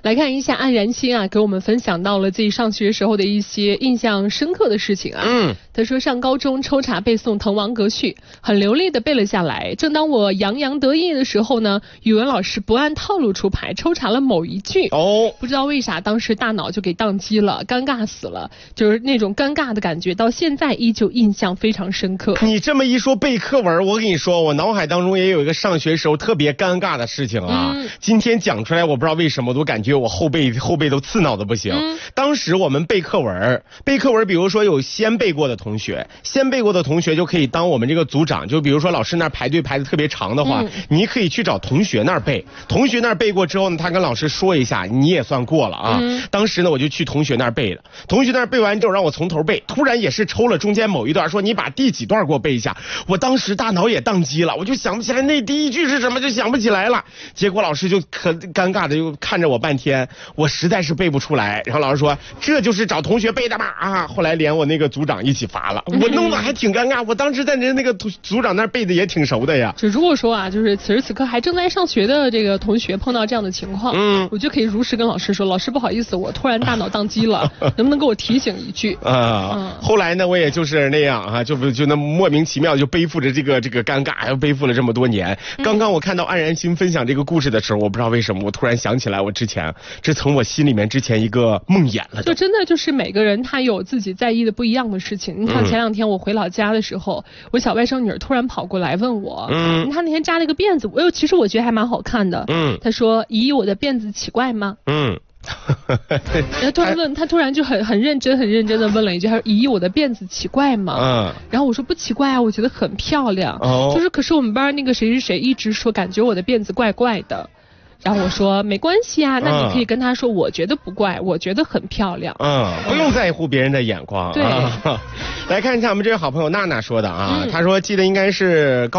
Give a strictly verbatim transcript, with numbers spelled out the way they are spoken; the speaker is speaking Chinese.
来看一下安然心啊，给我们分享到了自己上学时候的一些印象深刻的事情啊。嗯，他说上高中抽查背诵《滕王阁序》，很流利的背了下来。正当我洋洋得意的时候呢，语文老师不按套路出牌，抽查了某一句。哦，不知道为啥当时大脑就给宕机了，尴尬死了，就是那种尴尬的感觉，到现在依旧印象非常深刻。 你这么一说背课文，我跟你说，我脑海当中也有一个上学时候特别尴尬的事情啊。嗯、今天讲出来，我不知道为什么，我都感觉我后背后背都刺挠的不行。嗯、当时我们背课文，背课文，比如说有先背过的同学，先背过的同学就可以当我们这个组长。就比如说老师那儿排队排的特别长的话，嗯、你可以去找同学那儿背。同学那儿背过之后呢，他跟老师说一下，你也算过了啊。嗯、当时呢，我就去同学那儿背了。同学那儿背完之后，让我从头背，突然也是抽了中间某一段，说你把第几段给我背一下。我当时大脑也宕机了，我就想不起来那第一句是什么，就想不起来了。结果老师就很尴尬的又看着我半天，我实在是背不出来。然后老师说这就是找同学背的吧啊！后来连我那个组长一起罚了，我弄得还挺尴尬。我当时在人那个组长那儿背的也挺熟的呀。 就如果说啊，就是此时此刻还正在上学的这个同学碰到这样的情况，嗯，我就可以如实跟老师说，老师不好意思，我突然大脑宕机了，能不能给我提醒一句啊？嗯、后来呢，我也就是那样啊，就不就那莫名其妙就背负着这个这个尴尬，还背负了这么多年。嗯、刚刚我看到安然心分享这个故事的时候，我不知道为什么，我突然想起来我之前这从我心里面之前一个梦魇了。 就真的就是每个人他有自己在意的不一样的事情。你看前两天我回老家的时候，嗯、我小外甥女儿突然跑过来问我，嗯，她那天扎了个辫子，我其实我觉得还蛮好看的，嗯，她说姨我的辫子奇怪吗？嗯。然后突然问他，突然就很很认真、很认真的问了一句：“他说姨，我的辫子奇怪吗？”嗯。然后我说不奇怪啊，我觉得很漂亮。哦。他说可是我们班那个谁谁谁一直说感觉我的辫子怪怪的。然后我说没关系啊，那你可以跟他说，我觉得不怪，我觉得很漂亮。嗯， 不用在乎别人的眼光。 对。 啊、来看一下我们这位好朋友娜娜说的啊，嗯、她说记得应该是高。